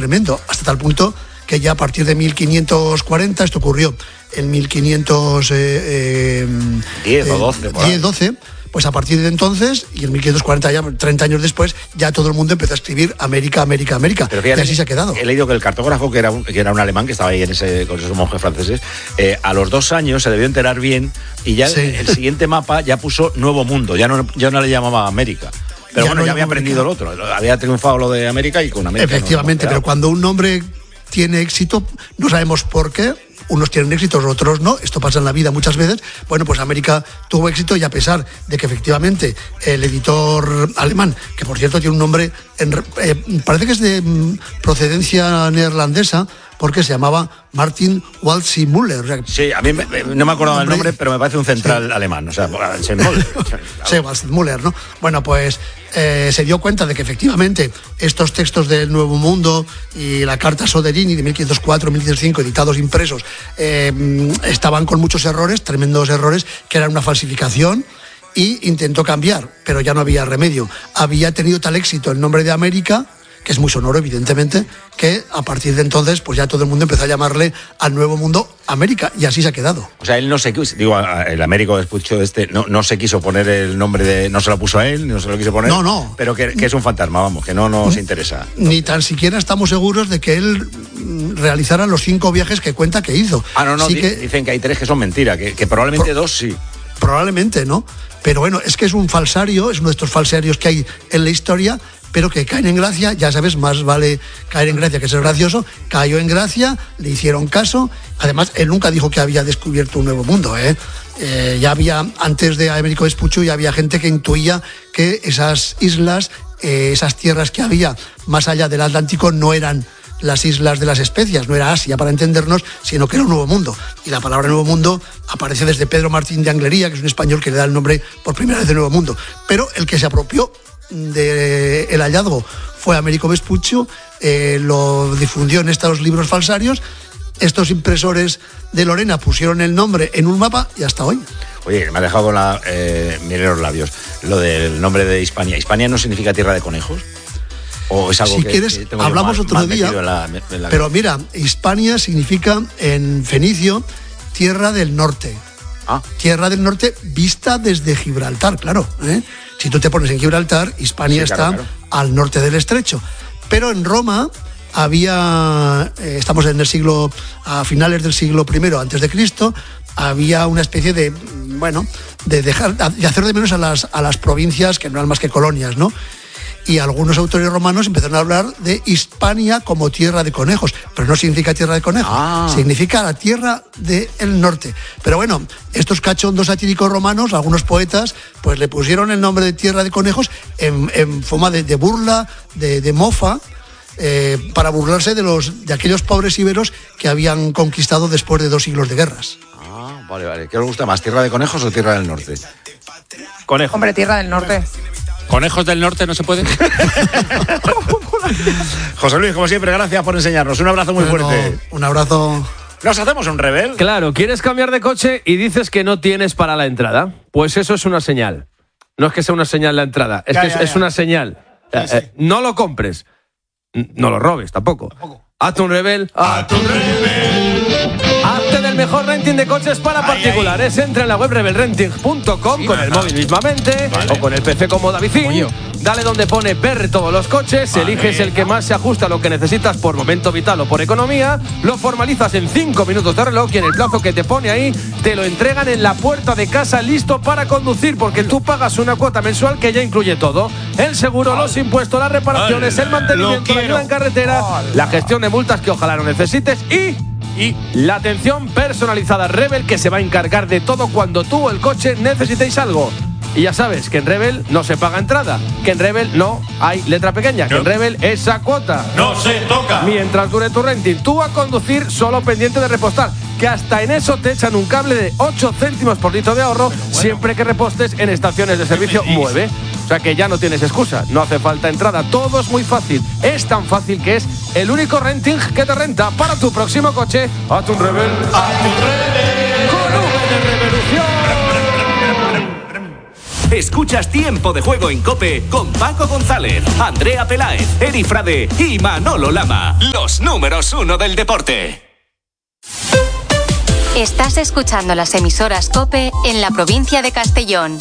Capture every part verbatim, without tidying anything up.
tremendo, hasta tal punto que ya a partir de mil quinientos cuarenta, esto ocurrió en mil quinientos diez o doce, diez, doce, pues a partir de entonces, y en mil quinientos cuarenta, ya treinta años después, ya todo el mundo empezó a escribir América, América, América. Pero fíjate, y así se ha quedado. He leído que el cartógrafo, que era un, que era un alemán, que estaba ahí en ese, con esos monjes franceses, eh, a los dos años se debió enterar bien y ya sí. el, el siguiente mapa ya puso Nuevo Mundo, ya no, ya no le llamaba América. Pero ya bueno, no ya había aprendido el otro, había triunfado lo de América y con América. Efectivamente, no, no, pero cuando un nombre tiene éxito, no sabemos por qué, unos tienen éxito, otros no, esto pasa en la vida muchas veces. Bueno, pues América tuvo éxito y a pesar de que efectivamente el editor alemán, que por cierto tiene un nombre, en, eh, parece que es de mm, procedencia neerlandesa, porque se llamaba Martin Waldsee Müller. O sea, sí, a mí me, no me acordaba el nombre, pero me parece un central sí. alemán, o sea, Müller. Sí, Waldsee Müller, ¿no? Bueno, pues eh, se dio cuenta de que efectivamente estos textos del Nuevo Mundo y la Carta Soderini de mil quinientos cuatro mil quinientos cinco, editados impresos, eh, estaban con muchos errores, tremendos errores, que eran una falsificación, y intentó cambiar, pero ya no había remedio. Había tenido tal éxito el nombre de América, que es muy sonoro, evidentemente, que a partir de entonces pues ya todo el mundo empezó a llamarle al Nuevo Mundo América, y así se ha quedado. O sea, él no se quiso, digo, el Américo Vespuccio este, no, no se quiso poner el nombre de, no se lo puso a él, no se lo quiso poner. No, no. Pero que, que es un fantasma, vamos, que no nos interesa. Ni tan siquiera estamos seguros de que él realizara los cinco viajes que cuenta que hizo. Ah, no, no, sí di, que, dicen que hay tres que son mentira, que, que probablemente pro, dos sí. Probablemente, ¿no? Pero bueno, es que es un falsario, es uno de estos falsarios que hay en la historia, pero que caen en gracia, ya sabes, más vale caer en gracia que ser gracioso. Cayó en gracia, le hicieron caso. Además, él nunca dijo que había descubierto un nuevo mundo, ¿eh? Eh, ya había, antes de Américo Vespuccio, ya había gente que intuía que esas islas, eh, esas tierras que había más allá del Atlántico no eran las islas de las especias, no era Asia para entendernos, sino que era un nuevo mundo. Y la palabra nuevo mundo aparece desde Pedro Martín de Anglería, que es un español que le da el nombre por primera vez de Nuevo Mundo. Pero el que se apropió del hallazgo fue Américo Vespuccio, eh, lo difundió en estos libros falsarios. Estos impresores de Lorena pusieron el nombre en un mapa y hasta hoy. Oye, me ha dejado con la eh, miel en los labios lo del nombre de Hispania. ¿Hispania no significa tierra de conejos? ¿O es algo si que, quieres, que tengo hablamos mal, otro mal día, en la, en la... pero mira, Hispania significa en fenicio tierra del norte. Ah. Tierra del norte vista desde Gibraltar, claro, ¿eh? Si tú te pones en Gibraltar, Hispania sí, claro, está claro. al norte del estrecho. Pero en Roma había, eh, estamos en el siglo, a finales del siglo primero antes de Cristo, había una especie de, bueno, de dejar, de hacer de menos a las, a las provincias que no eran más que colonias, ¿no? Y algunos autores romanos empezaron a hablar de Hispania como tierra de conejos, pero no significa tierra de conejos, ah. significa la tierra del norte. Pero bueno, estos cachondos satíricos romanos, algunos poetas, pues le pusieron el nombre de tierra de conejos en, en forma de, de burla, de, de mofa, eh, para burlarse de los de aquellos pobres íberos que habían conquistado después de dos siglos de guerras. Ah, vale, vale. ¿Qué os gusta más, tierra de conejos o tierra del norte? Conejo. Hombre, tierra del norte. ¿Conejos del norte no se pueden? José Luis, como siempre, gracias por enseñarnos. Un abrazo muy bueno, fuerte. Un abrazo. ¿Nos hacemos un rebel? Claro, ¿quieres cambiar de coche y dices que no tienes para la entrada? Pues eso es una señal. No es que sea una señal la entrada, es ya, que ya, es, ya. es una señal. Sí, sí. Eh, no lo compres. No lo robes tampoco. tampoco. Hazte un rebel. Hazte un rebel. Hazte del mejor renting de coches para ay, particulares. Ay. Entra en la web rebel renting punto com sí, con el móvil mismamente vale. o con el P C como Davicín. Dale donde pone ver todos los coches, vale. eliges el que más se ajusta a lo que necesitas por momento vital o por economía, lo formalizas en cinco minutos de reloj y en el plazo que te pone ahí te lo entregan en la puerta de casa listo para conducir, porque tú pagas una cuota mensual que ya incluye todo: el seguro, los impuestos, las reparaciones, el mantenimiento, la ayuda en carretera, la gestión de multas que ojalá no necesites y... Y la atención personalizada Rebel, que se va a encargar de todo cuando tú o el coche necesitéis algo. Y ya sabes que en Rebel no se paga entrada, que en Rebel no hay letra pequeña, que no. en Rebel esa cuota no se toca. Mientras dure tu renting, tú a conducir solo pendiente de repostar, que hasta en eso te echan un cable de ocho céntimos por litro de ahorro bueno, bueno. siempre que repostes en estaciones de servicio Mueve. O sea que ya no tienes excusa, no hace falta entrada, todo es muy fácil. Es tan fácil que es el único renting que te renta para tu próximo coche. Hazte un Rebel. Hazte un Rebel. Con V de Revolución. Escuchas Tiempo de Juego en COPE con Paco González, Andrea Peláez, Eri Frade y Manolo Lama. Los números uno del deporte. Estás escuchando las emisoras COPE en la provincia de Castellón.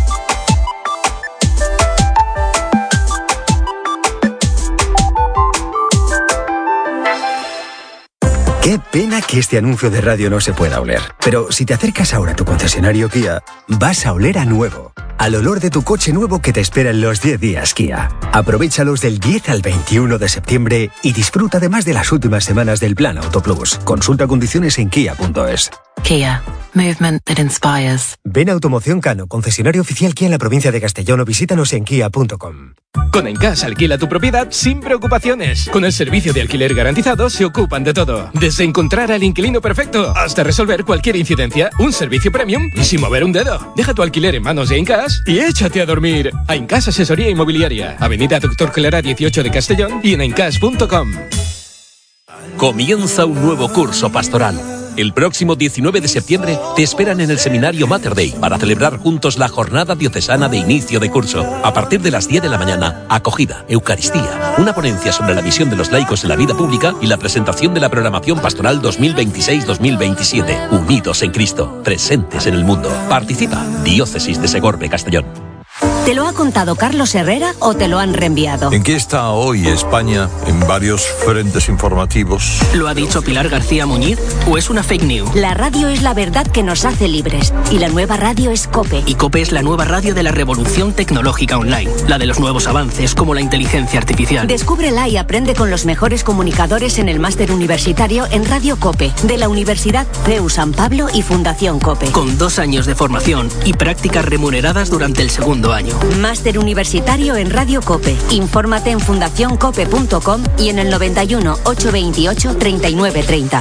Qué pena que este anuncio de radio no se pueda oler. Pero si te acercas ahora a tu concesionario Kia, vas a oler a nuevo. Al olor de tu coche nuevo que te espera en los diez días Kia. Aprovéchalos del diez al veintiuno de septiembre y disfruta además de las últimas semanas del Plan Auto Plus. Consulta condiciones en kia punto es. Kia. Movement that inspires. Ven a Automoción Cano, concesionario oficial Kia en la provincia de Castellón, o visítanos en kia punto com. Con Encasa alquila tu propiedad sin preocupaciones. Con el servicio de alquiler garantizado se ocupan de todo. Desde encontrar al inquilino perfecto hasta resolver cualquier incidencia. Un servicio premium y sin mover un dedo. Deja tu alquiler en manos de Encasa y échate a dormir. A Encasa Asesoría Inmobiliaria. Avenida Doctor Clara dieciocho de Castellón y en encas punto com. Comienza un nuevo curso pastoral. El próximo diecinueve de septiembre te esperan en el seminario Mater Dei para celebrar juntos la jornada diocesana de inicio de curso. A partir de las diez de la mañana, acogida, Eucaristía, una ponencia sobre la visión de los laicos en la vida pública y la presentación de la programación pastoral dos mil veintiséis dos mil veintisiete. Unidos en Cristo, presentes en el mundo. Participa, Diócesis de Segorbe, Castellón. ¿Te lo ha contado Carlos Herrera o te lo han reenviado? ¿En qué está hoy España en varios frentes informativos? ¿Lo ha dicho Pilar García Muñiz o es una fake news? La radio es la verdad que nos hace libres y la nueva radio es COPE. Y COPE es la nueva radio de la revolución tecnológica online, la de los nuevos avances como la inteligencia artificial. Descúbrela y aprende con los mejores comunicadores en el máster universitario en Radio COPE de la Universidad C E U San Pablo y Fundación COPE. Con dos años de formación y prácticas remuneradas durante el segundo año. Máster universitario en Radio COPE. Infórmate en fundación cope punto com y en el noventa y uno, ochocientos veintiocho, treinta y nueve treinta.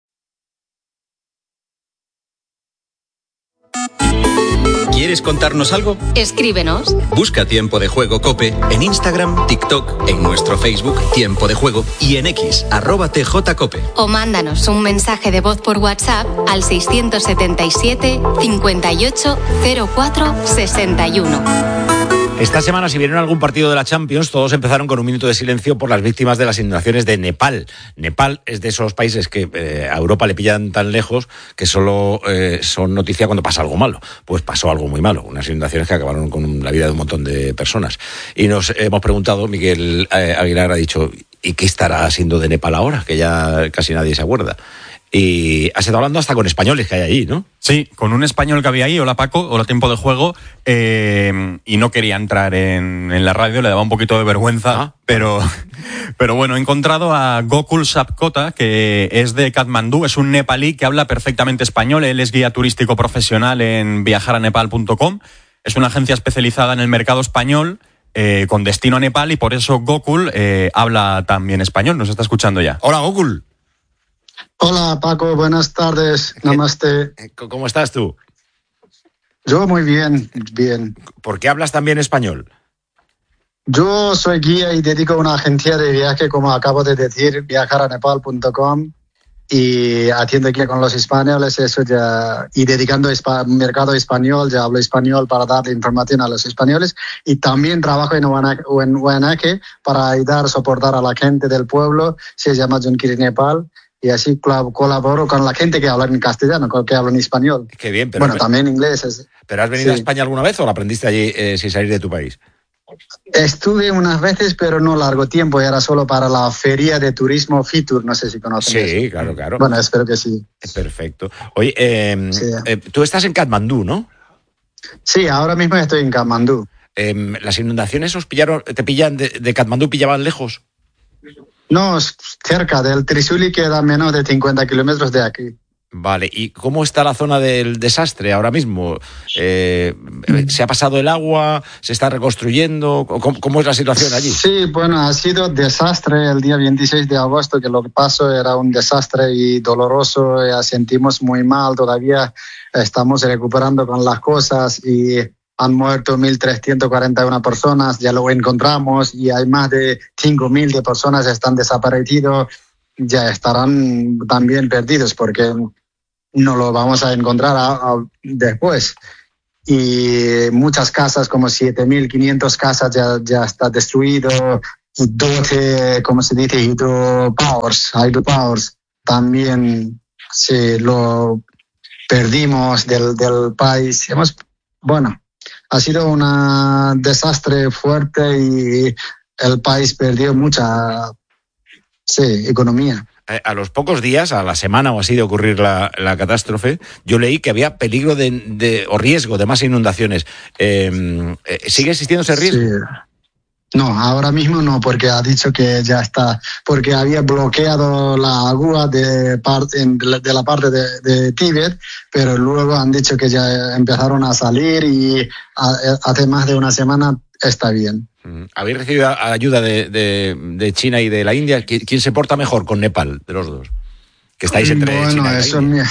¿Quieres contarnos algo? Escríbenos. Busca Tiempo de Juego COPE en Instagram, TikTok, en nuestro Facebook Tiempo de Juego y en X, arroba tjcope. O mándanos un mensaje de voz por WhatsApp al seiscientos setenta y siete, cincuenta y ocho, cero cuatro, sesenta y uno. Esta semana, si vieron algún partido de la Champions, todos empezaron con un minuto de silencio por las víctimas de las inundaciones de Nepal. Nepal es de esos países que eh, a Europa le pillan tan lejos que solo eh, son noticia cuando pasa algo malo. Pues pasó algo muy malo, unas inundaciones que acabaron con la vida de un montón de personas. Y nos hemos preguntado, Miguel eh, Aguilar ha dicho, ¿y qué estará siendo de Nepal ahora? Que ya casi nadie se acuerda. Y has estado hablando hasta con españoles que hay allí, ¿no? Sí, con un español que había ahí, hola Paco, hola Tiempo de Juego, eh, y no quería entrar en, en la radio, le daba un poquito de vergüenza, ah. pero, pero bueno, he encontrado a Gokul Sapkota, que es de Katmandú, es un nepalí que habla perfectamente español, él es guía turístico profesional en viajar a nepal punto com, es una agencia especializada en el mercado español, eh, con destino a Nepal, y por eso Gokul eh, habla también español, nos está escuchando ya. Hola Gokul. Hola Paco, buenas tardes, namaste. ¿Cómo estás tú? Yo muy bien, bien. ¿Por qué hablas también español? Yo soy guía y dedico a una agencia de viaje, como acabo de decir, viajar a nepal punto com, y atiendo aquí con los españoles eso ya, y dedicando a mercado español, ya hablo español para darle información a los españoles, y también trabajo en Huanaque para ayudar a soportar a la gente del pueblo, se llama Junkiri Nepal. Y así colaboro con la gente que habla en castellano, con que habla en español. Qué bien, pero... Bueno, también inglés. Es... ¿Pero has venido sí. a España alguna vez o lo aprendiste allí eh, sin salir de tu país? Estuve unas veces, pero no largo tiempo. Era solo para la feria de turismo Fitur, no sé si conocen. Sí, eso. claro, claro. Bueno, espero que sí. Perfecto. Oye, eh, sí. eh, tú estás en Katmandú, ¿no? Sí, ahora mismo estoy en Katmandú. Eh, ¿Las inundaciones os pillaron, te pillan de, de Katmandú, pillaban lejos? No, cerca del Trisuli, queda menos de cincuenta kilómetros de aquí. Vale, ¿y cómo está la zona del desastre ahora mismo? Eh, ¿Se ha pasado el agua? ¿Se está reconstruyendo? ¿Cómo, cómo es la situación allí? Sí, bueno, ha sido desastre el día veintiséis de agosto, que lo que pasó era un desastre y doloroso, ya sentimos muy mal, todavía estamos recuperando con las cosas y... Han muerto mil trescientas cuarenta y una personas, ya lo encontramos, y hay más de cinco mil de personas que están desaparecidos, ya estarán también perdidos porque no lo vamos a encontrar a, a, después. y muchas casas, como siete mil quinientas casas ya, ya está destruido, y doce, como se dice, hydropowers, hydropowers también se lo perdimos del, del país. Hemos, bueno, ha sido un desastre fuerte y el país perdió mucha sí, economía. A los pocos días, a la semana o así de ocurrir la, la catástrofe, yo leí que había peligro de, de o riesgo de más inundaciones. Eh, ¿Sigue existiendo ese riesgo? Sí. No, ahora mismo no, porque ha dicho que ya está, porque había bloqueado la agua de, parte, de la parte de, de Tíbet, pero luego han dicho que ya empezaron a salir y hace más de una semana está bien. ¿Habéis recibido ayuda de, de, de China y de la India? ¿Quién se porta mejor con Nepal, de los dos? Que estáis entre bueno, China y la eso India.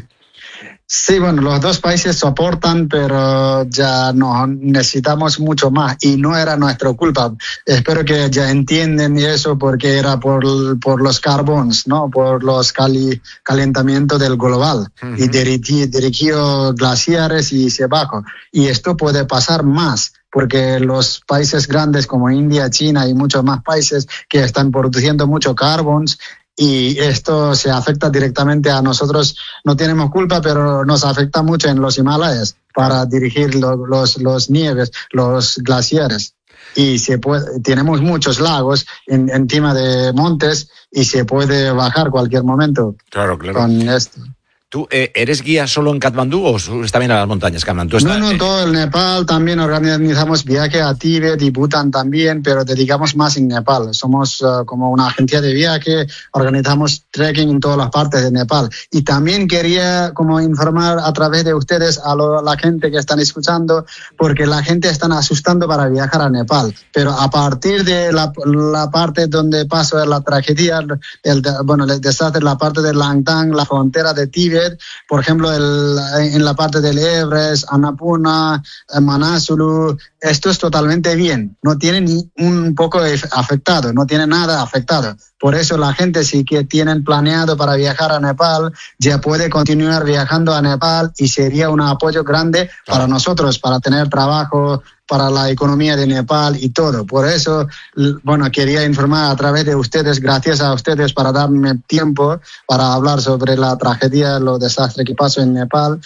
Sí, bueno, los dos países soportan, pero ya no necesitamos mucho más y no era nuestra culpa. Espero que ya entienden eso porque era por, por los carbones, ¿no? Por los cali, calentamientos del global uh-huh. y dirigí, dirigió glaciares y se bajó. Y esto puede pasar más porque los países grandes como India, China y muchos más países que están produciendo mucho carbones, y esto se afecta directamente a nosotros. No tenemos culpa, pero nos afecta mucho en los Himalayas para dirigir lo, los, los nieves, los glaciares. Y se puede, tenemos muchos lagos en, encima de montes y se puede bajar cualquier momento. Claro, claro. Con esto. ¿Tú eh, eres guía solo en Katmandú o subes también a las montañas, Katmandú? No, no, todo el Nepal. También organizamos viaje a Tíbet y Bután también, pero dedicamos más en Nepal. Somos uh, como una agencia de viaje, organizamos trekking en todas las partes de Nepal. Y también quería como informar a través de ustedes a, lo, a la gente que están escuchando, porque la gente está asustando para viajar a Nepal. Pero a partir de la, la parte donde pasó la tragedia, el, bueno, el desastre, la parte de Langtang, la frontera de Tíbet, por ejemplo, el, en la parte del Everest, Annapurna, Manasulu, esto es totalmente bien. No tiene ni un poco afectado, no tiene nada afectado. Por eso la gente sí que tienen planeado para viajar a Nepal, ya puede continuar viajando a Nepal y sería un apoyo grande para nosotros, para tener trabajo, para la economía de Nepal y todo. Por eso, bueno, quería informar a través de ustedes, gracias a ustedes para darme tiempo para hablar sobre la tragedia, los desastres que pasó en Nepal.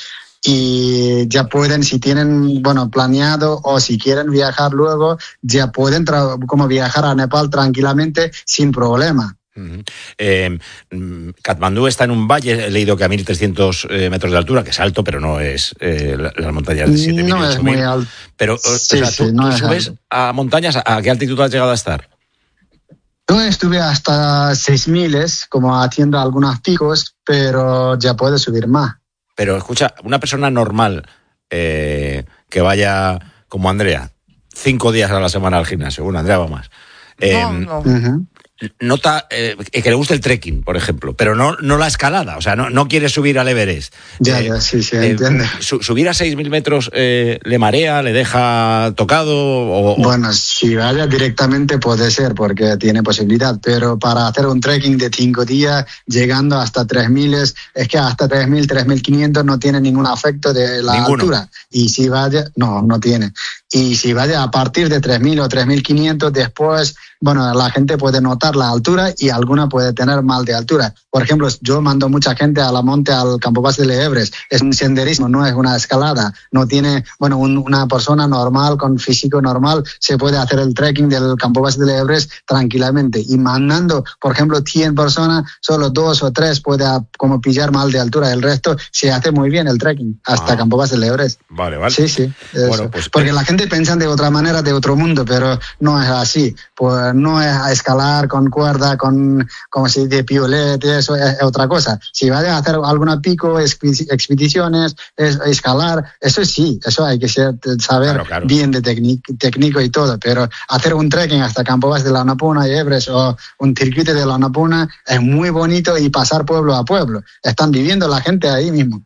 Y ya pueden, si tienen, bueno, planeado o si quieren viajar luego, ya pueden tra- como viajar a Nepal tranquilamente sin problema. Uh-huh. Eh, Katmandú está en un valle, he leído que a mil trescientos eh, metros de altura, que es alto, pero no es eh, las montañas de siete mil, no es muy alto. Pero, sí, o sea, sí, ¿tú, no tú subes alto. a montañas? ¿A qué altitud has llegado a estar? Yo estuve hasta seis mil, como haciendo algunos picos, pero ya puedo subir más. Pero escucha, una persona normal eh, que vaya como Andrea, cinco días a la semana al gimnasio, bueno, Andrea va más, eh, no, no. Uh-huh. nota eh, que le guste el trekking, por ejemplo, pero no, no la escalada, o sea, no, no quiere subir al Everest. Ya, eh, ya, sí, sí, eh, entiendo. Su, subir a seis mil metros eh, le marea, le deja tocado. O, o... Bueno, si vaya directamente puede ser, porque tiene posibilidad, pero para hacer un trekking de cinco días, llegando hasta tres mil, es que hasta tres mil, tres mil quinientos no tiene ningún afecto de la Ninguno. altura. Y si vaya, no, no tiene. Y si vaya a partir de tres mil o tres mil quinientos, después, bueno, la gente puede notar la altura y alguna puede tener mal de altura. Por ejemplo, yo mando mucha gente a la monte, al campo base del Everest. Es un senderismo, no es una escalada. No tiene, bueno, un, una persona normal, con físico normal, se puede hacer el trekking del campo base del Everest tranquilamente. Y mandando, por ejemplo, cien personas, solo dos o tres puede como pillar mal de altura. El resto se hace muy bien el trekking hasta ah. campo base del Everest. Vale, vale. Sí, sí. Bueno, pues, porque la gente piensa de otra manera, de otro mundo, pero no es así. Pues no es a escalar con cuerda, con, como se dice, piolet, eso es, es otra cosa. Si vaya a hacer alguna pico, expediciones, es, escalar, eso sí, eso hay que ser, saber claro, claro. bien de técnico, técnico y todo, pero hacer un trekking hasta campo base de la Annapurna y Everest o un circuito de la Annapurna es muy bonito y pasar pueblo a pueblo. Están viviendo la gente ahí mismo.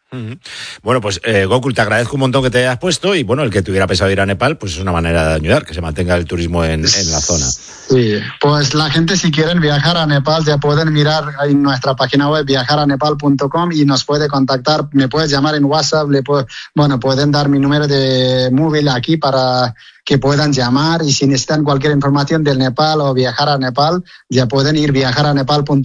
Uh-huh. Bueno, pues eh, Gokul, te agradezco un montón que te hayas puesto y bueno, el que tuviera pensado ir a Nepal, pues es una manera de ayudar, que se mantenga el turismo en, en la zona. Sí, pues la gente si quieren viajar a Nepal ya pueden mirar en nuestra página web viajar a nepal punto com y nos puede contactar, me puedes llamar en WhatsApp, le puedo, bueno, pueden dar mi número de móvil aquí para que puedan llamar y si necesitan cualquier información del Nepal o viajar a Nepal, ya pueden ir viajar a nepal punto com.